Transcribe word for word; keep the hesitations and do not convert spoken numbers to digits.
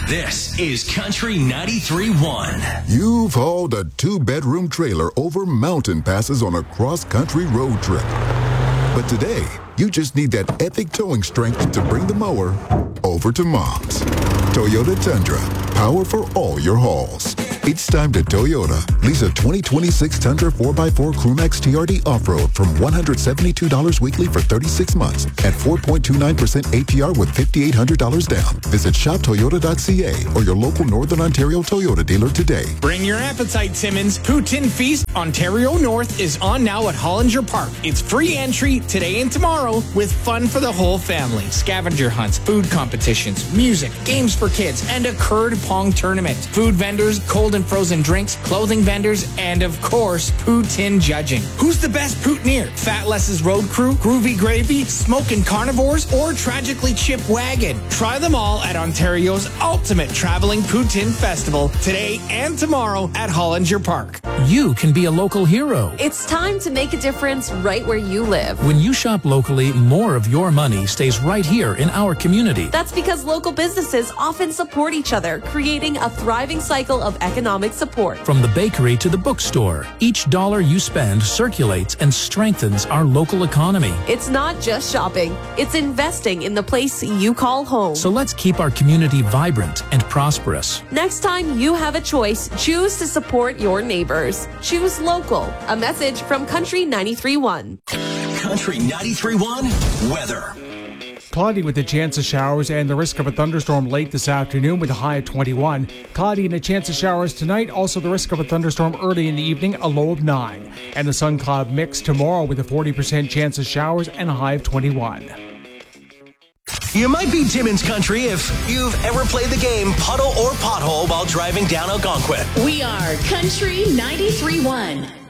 This is Country ninety-three point one. You've hauled a two-bedroom trailer over mountain passes on a cross-country road trip. But today, you just need that epic towing strength to bring the mower over to Mom's. Toyota Tundra, power for all your hauls. It's time to Toyota. Lease a twenty twenty-six Tundra four by four Crewmax T R D Off-Road from one hundred seventy-two dollars weekly for thirty-six months at four point two nine percent A P R with five thousand eight hundred dollars down. Visit shop toyota dot c a or your local Northern Ontario Toyota dealer today. Bring your appetite, Timmins. Poutine Feast Ontario North is on now at Hollinger Park. It's free entry today and tomorrow with fun for the whole family. Scavenger hunts, food competitions, music, games for kids, and a curd pong tournament. Food vendors, cold and frozen drinks, clothing vendors, and of course, poutine judging. Who's the best poutineer? Fat Less's Road Crew, Groovy Gravy, Smokin' Carnivores, or Tragically Chip Wagon? Try them all at Ontario's ultimate traveling poutine festival today and tomorrow at Hollinger Park. You can be a local hero. It's time to make a difference right where you live. When you shop locally, more of your money stays right here in our community. That's because local businesses often support each other, creating a thriving cycle of economic support. From the bakery to the bookstore, each dollar you spend circulates and strengthens our local economy. It's not just shopping, it's investing in the place you call home. So let's keep our community vibrant and prosperous. Next time you have a choice, choose to support your neighbors. Choose local. A message from Country ninety-three point one. Country ninety-three point one weather. Cloudy with a chance of showers and the risk of a thunderstorm late this afternoon with a high of twenty-one. Cloudy and a chance of showers tonight. Also the risk of a thunderstorm early in the evening, a low of nine. And the sun cloud mix tomorrow with a forty percent chance of showers and a high of twenty-one. You might be Timmins Country if you've ever played the game Puddle or Pothole while driving down Algonquin. We are Country ninety-three point one.